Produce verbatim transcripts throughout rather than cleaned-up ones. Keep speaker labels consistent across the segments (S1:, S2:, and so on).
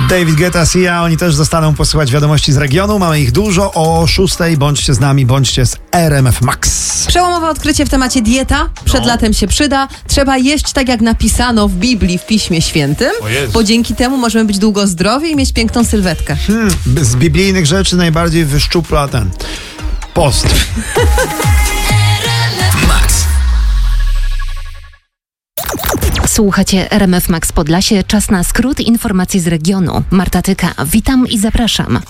S1: David Guetta, Sia, oni też zostaną posłuchać wiadomości z regionu. Mamy ich dużo. O szóstej bądźcie z nami, bądźcie z R M F Max.
S2: Przełomowe odkrycie w temacie dieta. Przed
S1: No.
S2: latem się przyda. Trzeba jeść tak, jak napisano w Biblii, w Piśmie Świętym, bo dzięki temu możemy być długo zdrowi i mieć piękną sylwetkę.
S1: Hmm, z biblijnych rzeczy najbardziej wyszczupla ten post.
S3: Słuchacie R M F Max Podlasie. Czas na skrót informacji z regionu. Marta Tyka, witam i zapraszam.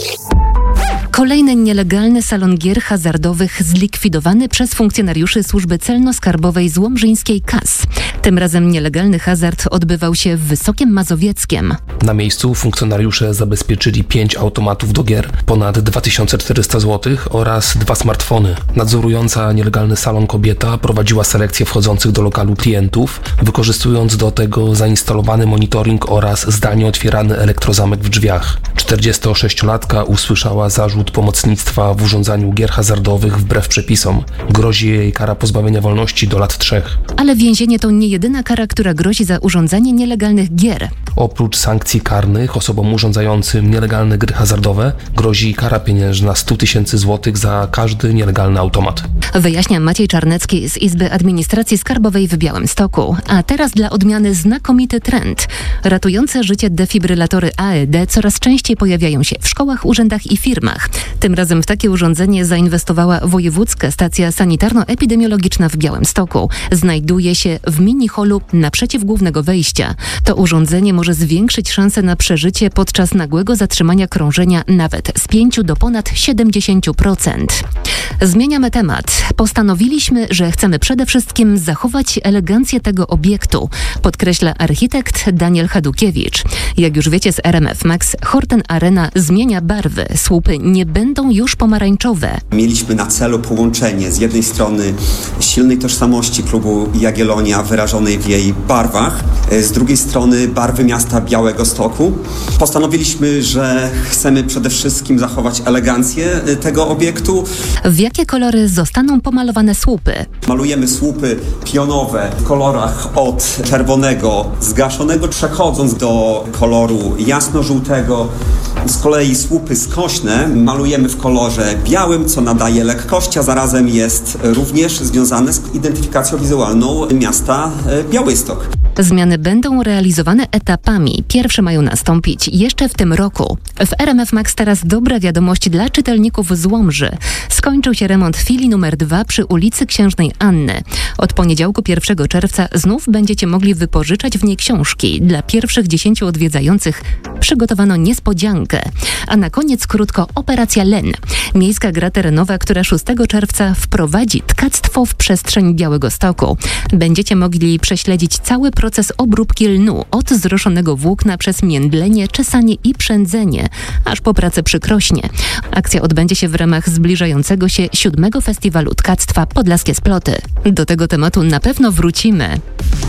S3: Kolejny nielegalny salon gier hazardowych zlikwidowany przez funkcjonariuszy służby celno-skarbowej z łomżyńskiej K A S. Tym razem nielegalny hazard odbywał się w Wysokiem Mazowieckiem.
S4: Na miejscu funkcjonariusze zabezpieczyli pięć automatów do gier, ponad dwa tysiące czterysta złotych oraz dwa smartfony. Nadzorująca nielegalny salon kobieta prowadziła selekcję wchodzących do lokalu klientów, wykorzystując do tego zainstalowany monitoring oraz zdalnie otwierany elektrozamek w drzwiach. czterdziestosześciolatka usłyszała zarzut pomocnictwa w urządzaniu gier hazardowych wbrew przepisom. Grozi jej kara pozbawienia wolności do lat trzech.
S3: Ale więzienie to nie jedyna kara, która grozi za urządzanie nielegalnych gier.
S4: Oprócz sankcji karnych osobom urządzającym nielegalne gry hazardowe grozi kara pieniężna sto tysięcy złotych za każdy nielegalny automat.
S3: Wyjaśnia Maciej Czarnecki z Izby Administracji Skarbowej w Białymstoku. A teraz dla odmiany znakomity trend. Ratujące życie defibrylatory A E D coraz częściej pojawiają się w szkołach, urzędach i firmach. Tym razem w takie urządzenie zainwestowała Wojewódzka Stacja Sanitarno-Epidemiologiczna w Białymstoku. Znajduje się w mini-holu naprzeciw głównego wejścia. To urządzenie może zwiększyć szanse na przeżycie podczas nagłego zatrzymania krążenia nawet z pięciu do ponad siedemdziesięciu procent. Zmieniamy temat. Postanowiliśmy, że chcemy przede wszystkim zachować elegancję tego obiektu, podkreśla architekt Daniel Hadukiewicz. Jak już wiecie z R M F Max, Horten Arena zmienia barwy. Słupy nie będą już pomarańczowe.
S5: Mieliśmy na celu połączenie z jednej strony silnej tożsamości klubu Jagiellonia wyrażonej w jej barwach, z drugiej strony barwy miasta Białegostoku. Postanowiliśmy, że chcemy przede wszystkim zachować elegancję tego obiektu.
S3: W jakie kolory zostaną pomalowane słupy?
S5: Malujemy słupy pionowe w kolorach od czerwonego, zgaszonego, przechodząc do koloru jasno-żółtego. Z kolei słupy skośne malujemy w kolorze białym, co nadaje lekkości, a zarazem jest również związane z identyfikacją wizualną miasta Białystok.
S3: Zmiany będą realizowane etapami. Pierwsze mają nastąpić jeszcze w tym roku. W R M F Max teraz dobra wiadomość dla czytelników z Łomży. Skończył się remont filii numer dwa przy ulicy Księżnej Anny. Od poniedziałku pierwszego czerwca znów będziecie mogli wypożyczać w niej książki. Dla pierwszych dziesięciu odwiedzających przygotowano niespodziankę. A na koniec krótko Operacja Len. Miejska gra terenowa, która szóstego czerwca wprowadzi tkactwo w przestrzeń Białegostoku. Będziecie mogli prześledzić cały proces obróbki lnu od zroszonego włókna przez międlenie, czesanie i przędzenie, aż po pracę przy krośnie. Akcja odbędzie się w ramach zbliżającego się siódmego Festiwalu Tkactwa Podlaskie Sploty. Do tego tematu na pewno wrócimy.